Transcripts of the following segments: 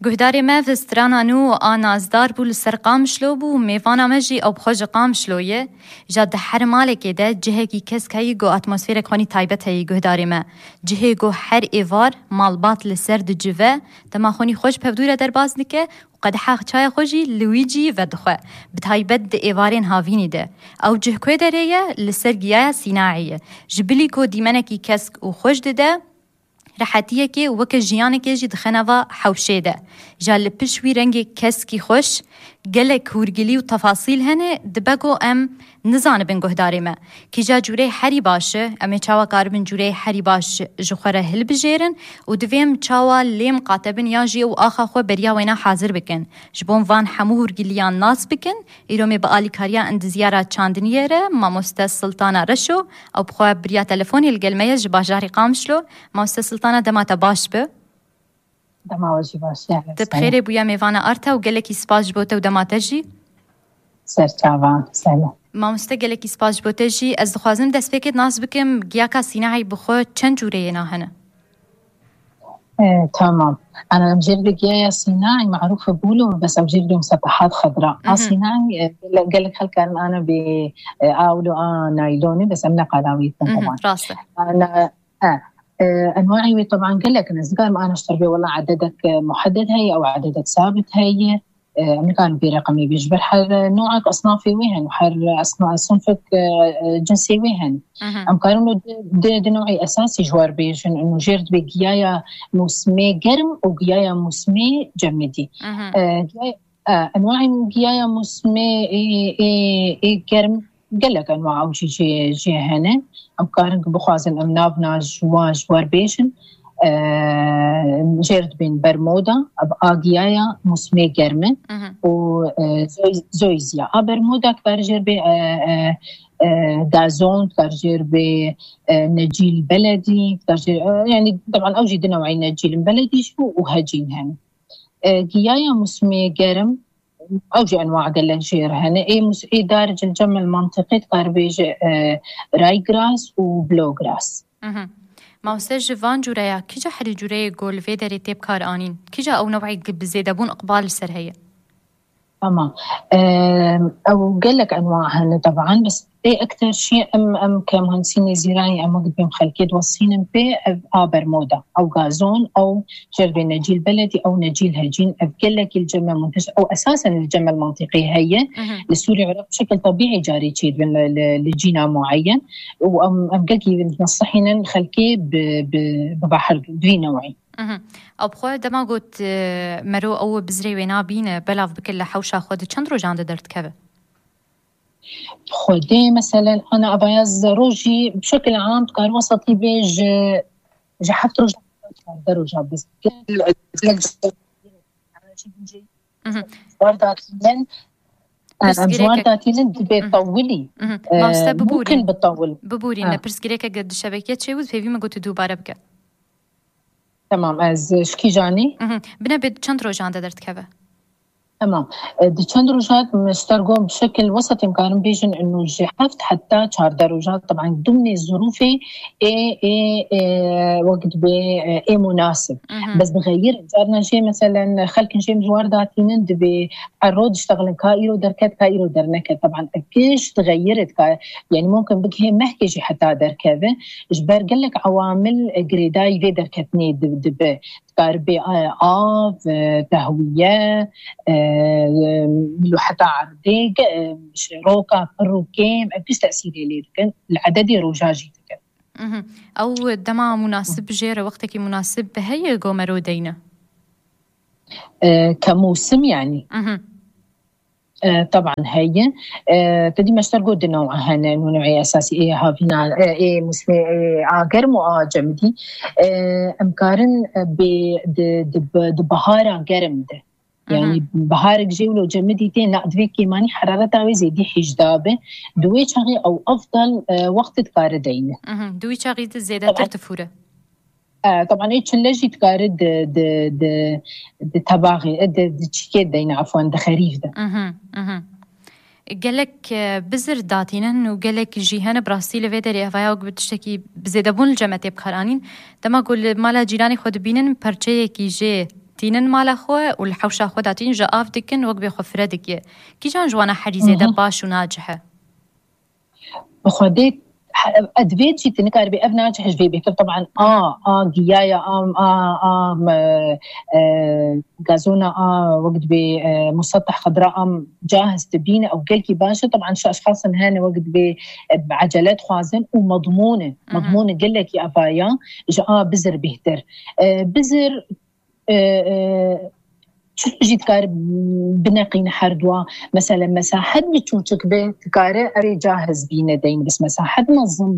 گهداری ما في سترانا نو آنازدار بول سرقام شلو بو میوانا مجی او بخوش قام شلویه جاد هر مالک ده جهه کی کس کی گو اتمسفیر خونی تایبت هی گهداری ما جهه گو هر ایوار مالبات لسر د جوه تما خونی خوش پودور در باز نکه قد حق چای خوشی لویجی و دخواه بتایبت د ایوارین هاوینی ده او جه کوی دریه لسر گیاه سیناعیه جبلی کو دیمنه کی کس او خوش ده راحتیه که وک جیانه که جد خنوا حوشه ده جال پشوی رنگ کس کی خوش گله کورگلی و تفاصیل هنه دبگو ام نزان بن گهداری ما کی جا جوره هری باشه ام چاوا کاربن جوره هری باش جخره هل بجیرن و دویم چاوا لیم قاتبن یاجی و آخا خو بریا وینا حاضر بکن جبون وان حمور گلیان ناس بکن ایرومی با آلی کاریا اند زیاره چاندنیه ره ماموسته سلطانه رشو او بخواه بریا تلفونی الگلمه جباجاری قامشلو ماموسته سلطانه دماتا باش به دماوجی باش يعني تبخيري بويا ميفانا أرتا وقالك سباج بوتا ودماتجي سرچاوان سلام ما مستقلك سباج بوتجي از خوازم دست فكر ناس بكم جياكا صناعي بخو چند جوري هنا تمام أنا مجرد جيايا صناعي معروفة بقوله بس أجرد مسطحات خضراء صناعي قال لك هل كان أنا بأولو نايلوني بس أمنا قلاوي طبعا راسه أنا أنواعي طبعا قال لك أنا ما أنا أشتري والله عددك محدد هي أو عددك ثابت هي أمريكان برقمي بيجبر حر نوعك أصنافي وين وحر صنفك جنسي وين أمكانه ده نوعي أساسي جوار بيجن إنه جرد بجيايا موسمي جرم وجيايا موسمي جمدي أنواعي جيايا موسمي إيه جرم قال لك أنواع أو جي هنا أمكانه بخوازن أمنابنا جوار بيجن جرد بين برمودا أبقاقيايا مسمي جرمة وزويزيا برمودا كبرجر ب دازون كبرجر بنجيل بلدي يعني طبعا أوجد نوعين نجيل بلدي شو وهجين هن جيايا مسمي جرم أوجد أنواع قال جير هنا إيه دارج الجمع المنطقي تقربيج راي جراس وبلو جراس ماوسه جوان جوريا كيجا حري جوري قول في داري تيب كار آنين كيجا أو نوعي بزيادة بون إقبال السر هي تمام أو قال لك أنواعها طبعا بس إيه أكثر شيء أم كمهندسين زراعي أم قد بمخلكي توصين بي برمودا أو غازون أو جرب نجيل بلدي أو نجيل هجين قال لك الجمع منتشر أو أساسا الجمع المنطقي هي للسوري عرف بشكل طبيعي جاري تشيد لجينا معين وأم قال لك نصحينا نخلكي ببحر دوي نوعي أو بخواه دما قلت مرو أو بزري وينابين بلاف بكل حوشا خود چند رو جانده درد كبه؟ خودي مثلا أنا أبايز روجي بشكل عام كان وسطي بيج جحفت روجي دروجة بس وارداتين بيطولي ممكن بتطول ببوري نبرس جريكا قد الشبكات شيء وفي ما قلت دوباره بك تمام از شکی جانی بنا بد چند روز جانده درد كبه تمام دي چند روجات مسترقوم بشكل وسط يمكن بيجن انه جحفت حتى 4 درجات طبعا ضمن الظروف وقت ايه مناسب بس بغير جارنا شيء مثلا خلك نجي مجوار داتين دبي الرود اشتغل كايرو دركات كايرو درنكه طبعا اكيش تغيرت يعني ممكن بكي محكي حتى دركه اجبر قال لك عوامل جريداي في دركتني دب قاربي تهويه لو حتى عرديق شروكا فروكيم أكيد تأثيري لي كان العدد رجاجي كان أو دما مناسب جيرة وقتك مناسب هي قومرو دينا كموسم يعني طبعا هي تدي مشترقو دي نوعها نوعي أساسي إيه هافينا إيه مسمي إيه عاقرم وعاجمدي أمكارن ببهارة قرم ده يعني بهارك جيولو جمديتين لا دفيكي ماني حرارتها وزيدي حجدابه دوي شغي أو أفضل وقت تكاردين دوي شغي زيادة ترتفورة طبعا ايش اللجي تكارد د تباغي د تشكيد دين عفوا د خريف ده قالك بزر داتينن وقالك جيهان براسيل فيدري افايا بتشتكي بزيدبون الجمعة بخرانين تما قول مالا جيراني خود بينن برچه كي جي تینن مال خو والحوشة خو داتين جا آف دكن وقت بخفردك كي جان جوانا حريزة دباش وناجحة بخديت ادفيت شي تنكر بي ابنا ناجح جبي بك طبعا جيايا غازونا وقت بمسطح خضراء جاهز تبينه او قلكي باشا طبعا شو اشخاص هنا وقت بعجلات خوازن ومضمونه مضمونه قال لك يا افايا جاء بزر بيهتر بزر شو جيت كار بنقين حردوا مثلا مساحة بتشوفك بتكار أري جاهز بينا دين بس مساحة نظم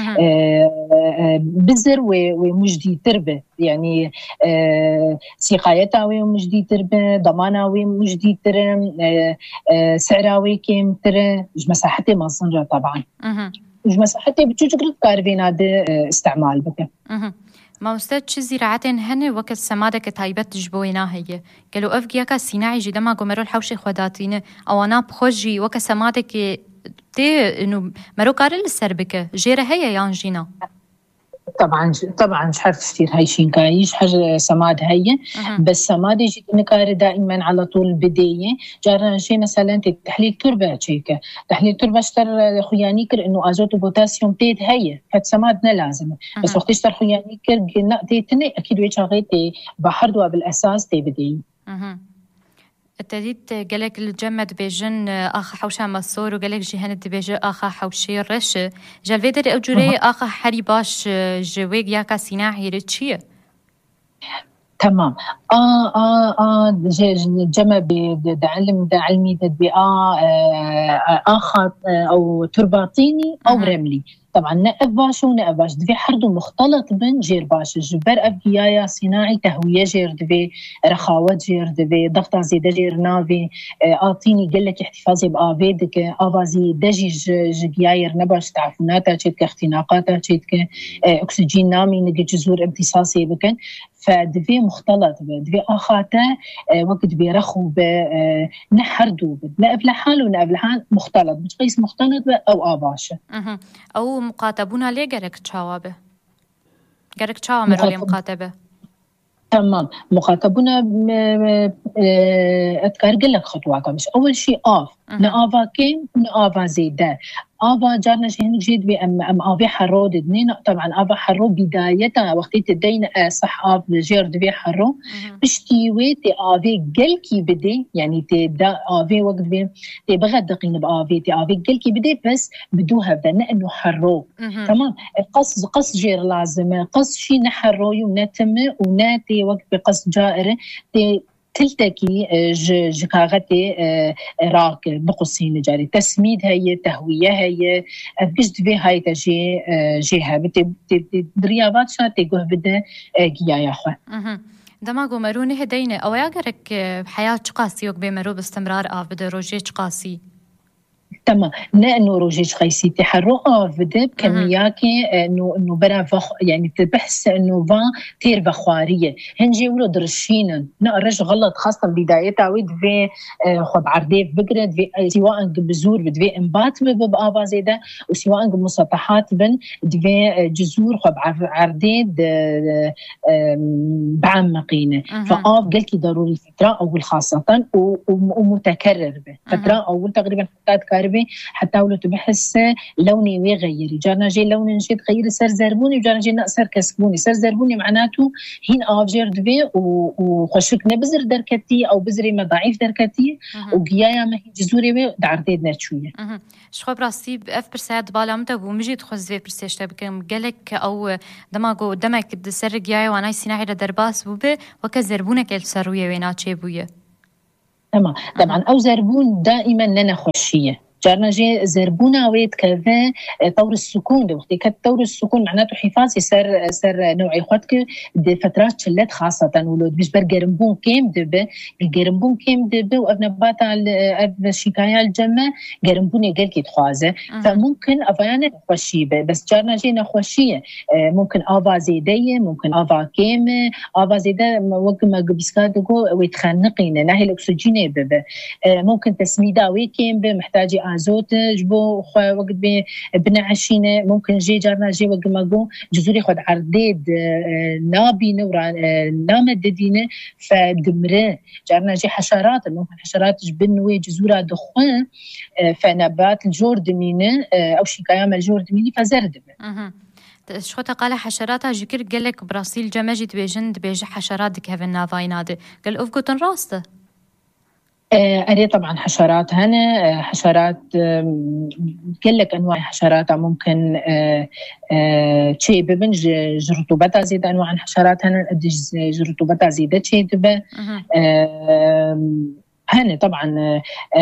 بزر ومجدي تربة يعني سقايتها ومجدي تربة ضمانة ومجدي ترى سعراوي كم ترى مساحتي مظنجة طبعا مساحتي بتشوفك كار بينا ده استعمال بك ما استاذ چه زراعتين هن وقت سمادة كتايبت جبوينا هي قالوا أفجياك سيناعي جدا ما قمروا الحوش خداتين أو أنا بخجي وقت سمادة كي تي إنه مرو كارل السربكة جيرة هي يانجينا طبعا مش عارف كثير هاي شينكايش حاجة سماد هي بس سماد يجي نكار دائما على طول بداية جارنا شيء مثلا تحليل تربة شيكة تحليل تربة اشتر خيانيكر انه ازوت وبوتاسيوم تيد هي فت سمادنا لازم بس وقت اشتر خيانيكر تيتني اكيد ويشاغيتي بحردوا بالاساس تي بداية التديد قالك الجمد بيجن آخا حوشا مصور وقالك جهنة بيجن آخا حوشي رش جالفيدر أوجوري آخا حري باش جويق ياكا سيناعي رتشيه تمام جمع بعلم دا علمي تدبي آخا أو ترباطيني أو رملي طبعا نقف باش ونقف باش دفي حردو مختلط بين جير باش جبر أبقيايا صناعي تهوية جير دفي رخاوة جير دفي ضغط زيادة جير نافي آتيني قلك احتفاظي بآفيدك آفازي دجي جياير نباش تعفوناتا تشيتك اختناقاتا تشيتك أكسجين نامي نجي جزور امتصاصي بكن فدفي مختلط دفي آخاتا وقت بيرخو نحردو نقف لحال ونقف لحال مختلط بتقيس مختلط أو آباشة أو مقاتبونا ليه قرق تشاوابه قرق تشاوى مرولي مقاتبة تمام مقاتبونا أتكارقل لك خطوات مش أول شيء نآفا كين نآفا زيدا آفا جارنا شهين جيد بي أم آفي حرو دنين طبعا آفا حرو بدايتها وقت تدين صح آف جير دبي حرو بشتيوي تي آفي قلكي بدي يعني تدا آفي وقت بي تبغى دقين بآفي تي آفي قلكي بدي بس بدوها بدنا إنه حرو تمام قص جير لازم قص شي نحرو ونتم وناتي وقت بقص جائر تي تلتكي جكاغتي راك بقصين جاري تسميد هي تهوية هي بجد في هاي تجي جيها برياضات شاتي جه بده جيا يا أخوة دما مروني هدينا أو ياجرك حياة قاسي وقبي مرو باستمرار بده روجي قاسي تمام لانه روجيش قيسي تحرقها فدب كمياكي انه برا يعني تبحث انه فا تير بخاريه هنجي ولو درشينا نقرش غلط خاصه بدايتها ود في خب عرديف بقرد في سواء بزور بدفي انبات بابا زيدا وسواء مسطحات بن دفي جذور خب عرديد بعمقينه فاف قلكي ضروري فتره اول خاصه ومتكرر به فتره اول تقريبا حتى ولو تبحث لوني ويغيري جانا جي لون نجي تغير سر زربوني وجانا جي نقصر كسبوني سر زربوني معناته هين افجر دفي وخشك نبزر دركتي او بزري ما ضعيف دركتي وقيايا ما هي جزوري دعرديد نرشويه شخو براسي اف برساد بالام تبو مجي تخزي برسيشت بكم قالك او دماغو دمك سر قيايا وانا سيناعي درباس بوبه وكزربونك السرويه وينا تشيبويه تمام طبعا او زربون دائما لنا خشيه جارنا جي زربونا ويت كذا طور السكون ده وقت كت طور السكون معناته حفاظي سر نوعي خدك دي فترات شلات خاصة ولود مش برجرمبون كيم دبه الجرمبون كيم دبه وأبنا بات على الشكاية الجمع جرمبوني قال كي تخازه فممكن أفيانا خوشية بس جارنا جي نخوشية ممكن آفا زيدية ممكن آفا كيم آفا زيدة وقت ما بيسكادو ويتخنقين ناهي الأكسجين ببه ممكن تسميدا ويكيم محتاجة زوت جبو خو وقت بنعشينه ممكن جي جارنا جي وقت ما جو جزوري خد عرديد نابي نورا نامددينه فدمره جارنا جي حشرات ممكن حشرات جبنوي جزورة دخان فنبات الجورد مينه او شي كيام الجورد ميني فزرد شخوت قال حشرات جكر قالك براسيل جماجي تبيجن تبيج حشرات كيفن نافايناد قال افقوتن راسته أري طبعا حشرات هنا حشرات كلك أنواع حشرات ممكن شيء ببنج رطوبتها زيادة أنواع الحشرات هنا رطوبتها زيادة شيء تبى هنا طبعا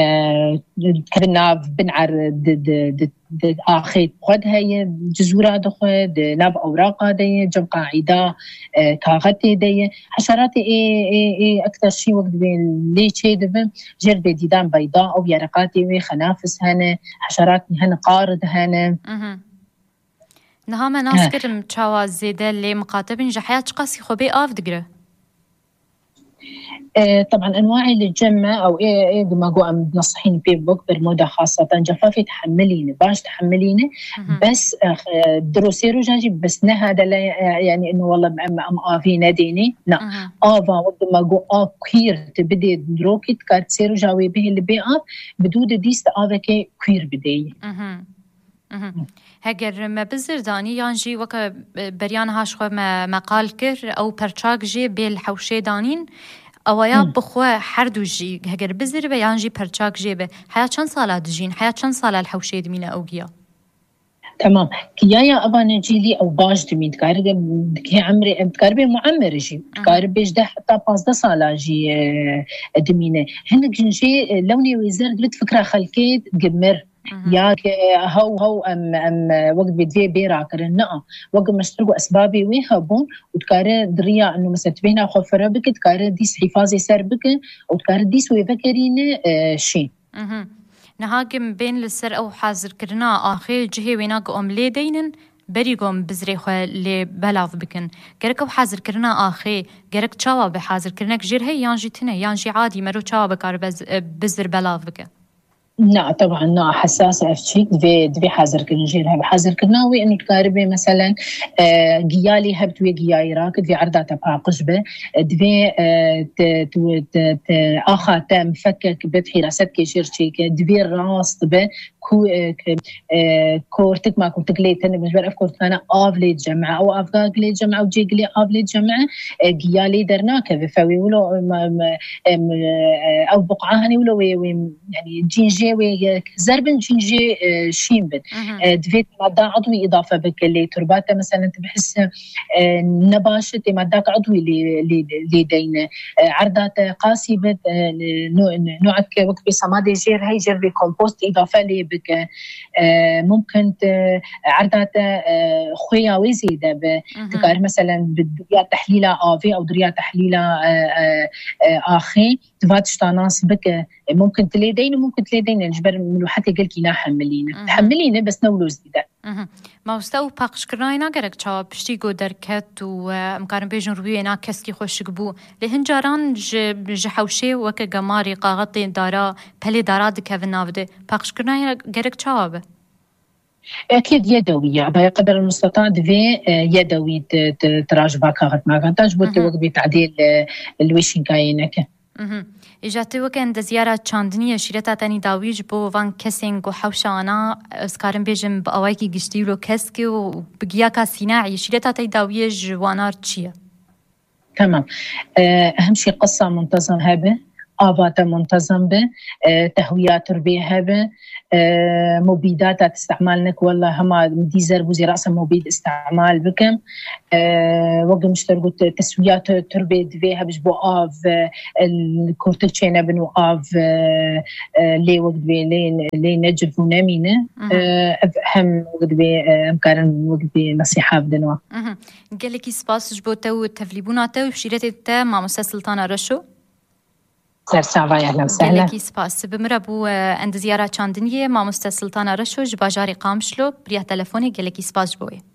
كبناف بنعر آخيت خد هي جزورة دخد ناب أوراق دي جم قاعدة كاغتي دي حشرات إيه أكثر شيء وقت بين ليه شيء دبن جرب ديدان بيضاء أو يرقاتي وخنافس هنا حشرات هنا قارد هنا نهام ناس كرم تشاوا زيادة اللي مقاتبين جحيات قاسي خبي آف دقره طبعا انواع اللي تجمع او ايه ما جو بنصحين في بوك برمودا خاصه جفافي تحمليني باش تحمليني بس دروسيرو جاجي بس هذا يعني انه والله ام افي ناديني لا افا وقت ما جو كوير تبدي دروكي تكاتسيرو جاوي به اللي بي اف بدود ديست افكي كوير بدي هگر ما بزر دانی یانجی وک بریان هاش خو ما قال کر او پرچاک جی بیل حوشه دانین اویا بخو هر دو جی هگر بزر به یانجی پرچاک جی به حیا چند ساله دجین حیا چند ساله الحوشه دمینه اوگیا تمام كيايا أبا نجيلي أو باش دمين تقارب كي عمري تقارب معمر جي تقارب بيجده حتى 15 سالة جي دمينه هنك جنجي لوني وزار قلت فكرة خلكيت قمر يا هو ام وقت بدي بيرا كرنا وقت مشتركوا اسبابي ويهبون وتكار دريا انه مثلا تبينا خفره بك تكار ديس حفاظي سر بك وتكار ديس ويفكرين شيء نهاجم بين السر او حاضر كرنا اخي جهي ويناق ام لي دينن بريقوم بزري خو لي بلاف بكن قرك حاضر كرنا اخي قرك تشاوا بحاضر كرنك جير هي يانجي تنه يانجي عادي مرو تشاوا بكار بزر بلاف بك لا طبعا لا حساسه افشيك دبي حاضر كنجيل هب حاضر كناوي انه تقاربي مثلا جيالي هبت وي جياي راك دبي عرضه تبع قشبه دبي اخا تام فكك بتحي راسك كيشيرشي دبي راس دبي كورتك ما كنت قليت انا بالنسبه افكر انا افلي جمعه او افغاق لي جمعه وجيقلي افلي جمعه جيالي درناك بفوي ولو او بقعه هني ولو يعني جينجي زربن جينجي شيمبن دفيت ماده عضوي اضافه بك اللي ترباته مثلا تبحس نباشه ماده عضوي اللي دين عرضات قاسي بد نوعك وقت بسمادي جير هي جربي كومبوست اضافه لي بك ممكن عرضات خويا وزيده بتقار مثلا بدريا تحليله افي او دريا تحليله اخي تفاتش تناس بك ممكن تليدين وممكن تليدين الجبر من حتى قال كي نحملينا تحملينا بس نولوز دي ما استو باقش كراينا قرك تشا بشتيغو دركت ومكان بيجن روينا كسكي خوش قبو لهنجاران جحوشي وك جماري قاغطي دارا بلي دارا دكافن نافده باقش كراينا قرك تشا أكيد يدوية بقدر المستطاع دفي يدوي تراجبا كاغت ما غنتاج بوتي وقت بتعديل الويشين كاينك إجاتي وكان دزيارة چاندنية شيرتا تاني داويج بو وان كسين قو حوشانا اسكارن بيجم بأوايكي قشتيولو كسكي وبقياكا سيناعي شيرتا تاني داويج وانار تشيا تمام أهم شي قصة منتظم هبه آفات منتظم به تهويات تربية به مبيدات تستعمالنك والله هما ديزر بوزي رأسا مبيد استعمال بكم وقت مشترقوا تسويات تربية فيها بجبو آف الكورتشينا بنو آف لي وقت بي لي نجف ونامينة أهم وقت بي أمكارن وقت بي نصيحة بدنوا قال لك سباس جبو تو تفليبونا تو بشيرتي تا مع مسا سلطانة رشو أهلا وسهلا. لكي سباس بمربو عند زيارة چاندنية مع مستا سلطانة رشو جباجاري قامشلو بريا تلفوني قال لكي سباس جبوي.